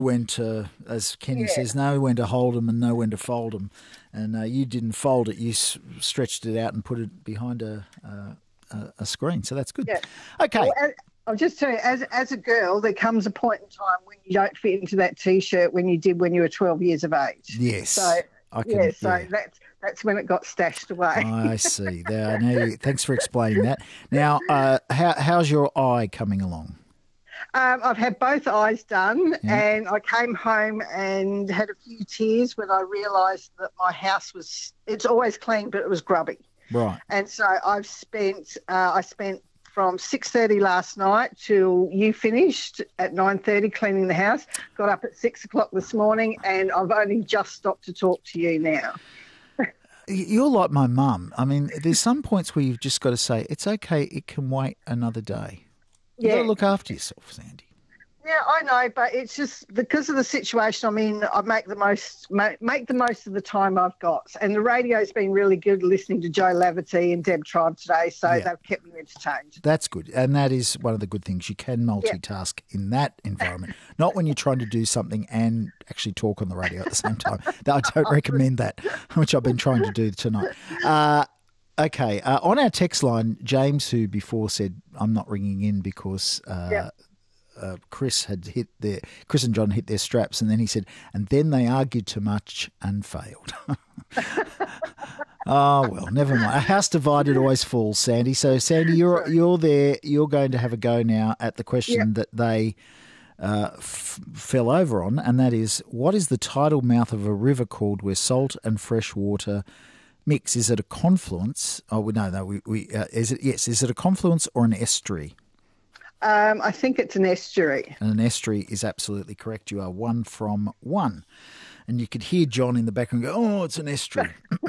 when to, as Kenny Yeah. says, know when to hold them and know when to fold them. And you didn't fold it; you stretched it out and put it behind a screen. So that's good. Yeah. Okay. Well, I'll just tell you, as a girl, there comes a point in time when you don't fit into that T-shirt when you did when you were 12 years of age. Yes. So that's when it got stashed away. I see. There. Thanks for explaining that. Now, how's your eye coming along? I've had both eyes done, and I came home and had a few tears when I realised that my house it's always clean, but it was grubby. Right. And so I spent from 6:30 last night till you finished at 9:30 cleaning the house, got up at 6 o'clock this morning, and I've only just stopped to talk to you now. You're like my mum. I mean, there's some points where you've just got to say, it's okay, it can wait another day. You've got to look after yourself, Sandy. Yeah, I know, but it's just because of the situation I'm in, I make the most of the time I've got. And the radio's been really good listening to Joe Laverty and Deb Tribe today, so they've kept me entertained. That's good. And that is one of the good things. You can multitask in that environment, not when you're trying to do something and actually talk on the radio at the same time. I don't recommend that, which I've been trying to do tonight. Okay, on our text line, James, who before said, I'm not ringing in because Chris and John hit their straps, and then he said, and then they argued too much and failed. Oh, well, never mind. A house divided always falls, Sandy. So, Sandy, you're there. You're going to have a go now at the question that they fell over on, and that is, what is the tidal mouth of a river called where salt and fresh water mix? Is it a confluence? Oh, no. Is it a confluence or an estuary? I think it's an estuary. And an estuary is absolutely correct. You are 1 from 1. And you could hear John in the background go, oh, it's an estuary.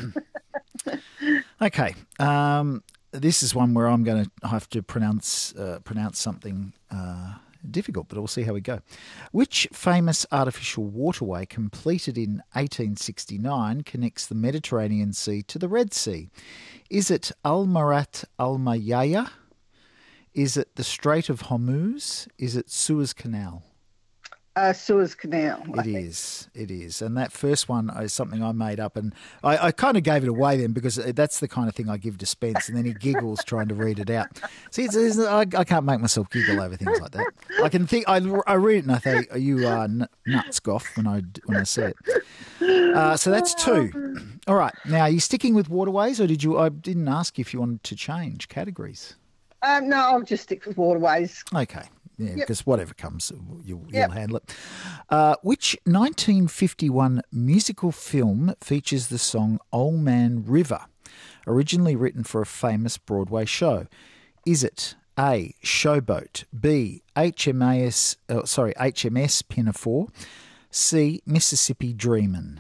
Okay. This is one where I'm going to have to pronounce something difficult, but we'll see how we go. Which famous artificial waterway completed in 1869 connects the Mediterranean Sea to the Red Sea? Is it Al Marat Al Mayaya? Is it the Strait of Hormuz? Is it Suez Canal? Suez Canal. It is. And that first one is something I made up, and I kind of gave it away then because that's the kind of thing I give to Spence, and then he giggles trying to read it out. See, I can't make myself giggle over things like that. I can think, I read it and I think, you are nuts, Goff, when I see it. So that's 2. All right. Now, are you sticking with waterways, or I didn't ask if you wanted to change categories? No, I'll just stick with waterways. Okay. Yeah, because whatever comes, you'll handle it. Which 1951 musical film features the song Old Man River, originally written for a famous Broadway show? Is it A, Showboat, B, HMS Pinafore, C, Mississippi Dreamin'?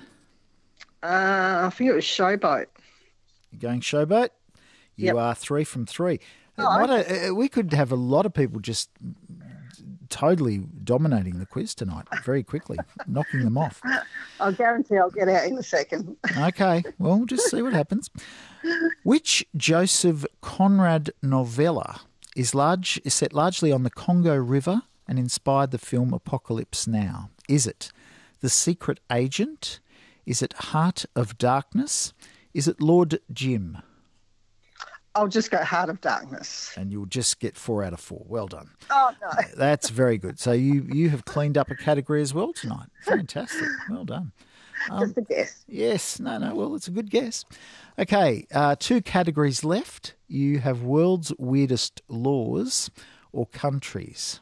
I think it was Showboat. You're going Showboat? You are 3 from 3. We could have a lot of people just totally dominating the quiz tonight very quickly, knocking them off. I guarantee I'll get out in a second. Okay, well, we'll just see what happens. Which Joseph Conrad novella is set largely on the Congo River and inspired the film Apocalypse Now? Is it The Secret Agent? Is it Heart of Darkness? Is it Lord Jim? I'll just go Heart of Darkness. And you'll just get 4 out of 4. Well done. Oh, no. That's very good. So you have cleaned up a category as well tonight. Fantastic. Well done. Just a guess. Yes. No. Well, it's a good guess. Okay. 2 categories left. You have world's weirdest laws or countries.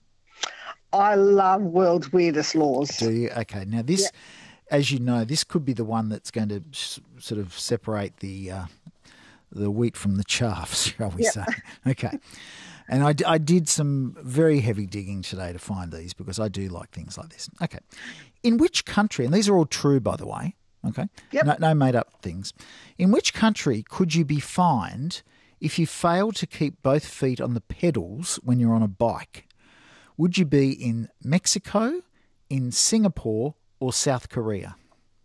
I love world's weirdest laws. Do you? Okay. Now this, as you know, this could be the one that's going to sort of separate the wheat from the chaff, shall we say. Okay. And I did some very heavy digging today to find these because I do like things like this. Okay. In which country, and these are all true, by the way, okay? Yep. No made-up things. In which country could you be fined if you fail to keep both feet on the pedals when you're on a bike? Would you be in Mexico, in Singapore, or South Korea?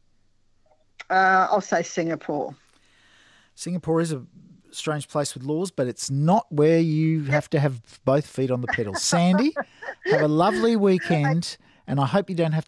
I'll say Singapore. Singapore is a strange place with laws, but it's not where you have to have both feet on the pedals. Sandy, have a lovely weekend, and I hope you don't have